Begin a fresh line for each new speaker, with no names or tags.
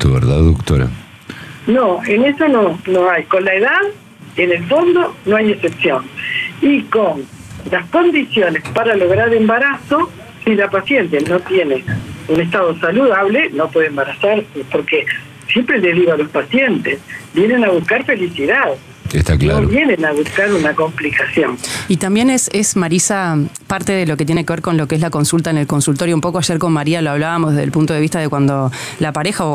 eso, ¿verdad, doctora?
No, en eso no hay. Con la edad, en el fondo, no hay excepción. Y con las condiciones para lograr embarazo, si la paciente no tiene un estado saludable, no puede embarazarse, porque siempre les digo a los pacientes, vienen a buscar felicidad.
Está claro.
No vienen a buscar una complicación.
Y también es, Marisa, parte de lo que tiene que ver con lo que es la consulta en el consultorio. Un poco ayer con María lo hablábamos desde el punto de vista de cuando la pareja